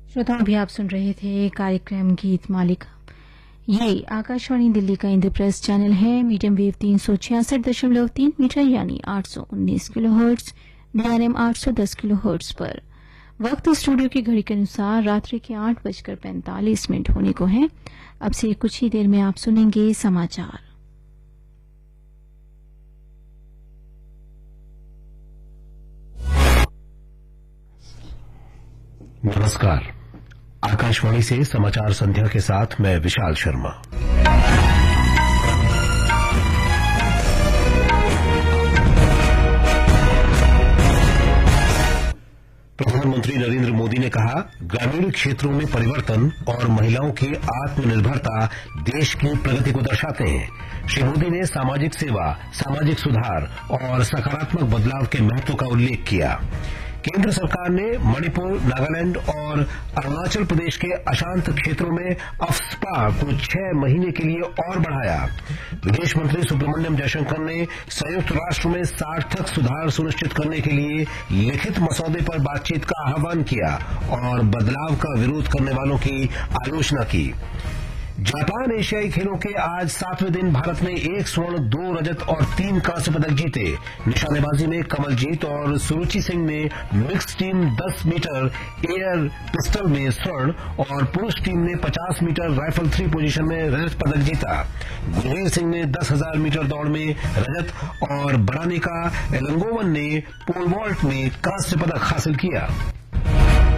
श्रोताओं, भी आप सुन रहे थे कार्यक्रम गीत मालिका। ये आकाशवाणी दिल्ली का इंद्रप्रस्थ चैनल है। मीडियम वेव 366.3 मीटर यानी 819 किलोहर्ट्ज, DRM 810 किलोहर्ट्ज पर। वक्त स्टूडियो की घड़ी के अनुसार रात्रि के 8:45 होने को है। अब से कुछ ही देर में आप सुनेंगे समाचार। नमस्कार। आकाशवाणी से समाचार संध्या के साथ मैं विशाल शर्मा। प्रधानमंत्री नरेंद्र मोदी ने कहा, ग्रामीण क्षेत्रों में परिवर्तन और महिलाओं की आत्मनिर्भरता देश की प्रगति को दर्शाते हैं। श्री मोदी ने सामाजिक सेवा, सामाजिक सुधार और सकारात्मक बदलाव के महत्व का उल्लेख किया। केंद्र सरकार ने मणिपुर, नागालैंड और अरुणाचल प्रदेश के अशांत क्षेत्रों में अफस्पा को 6 महीने के लिए और बढ़ाया। विदेश मंत्री सुब्रमण्यम जयशंकर ने संयुक्त राष्ट्र में सार्थक सुधार सुनिश्चित करने के लिए लिखित मसौदे पर बातचीत का आह्वान किया और बदलाव का विरोध करने वालों की आलोचना की। जापान एशियाई खेलों के आज 7वें दिन भारत ने 1 स्वर्ण, 2 रजत और 3 कांस्य पदक जीते। निशानेबाजी में कमलजीत और सुरुचि सिंह ने mix team 10 metre air pistol में स्वर्ण और पुरुष टीम ने 50 मीटर राइफल 3 पोजीशन में रजत पदक जीता। गुरवीर सिंह ने 10,000 मीटर दौड़ में रजत और बरानिका एलंगोवन ने पोल वॉल्ट में कांस्य पदक हासिल किया।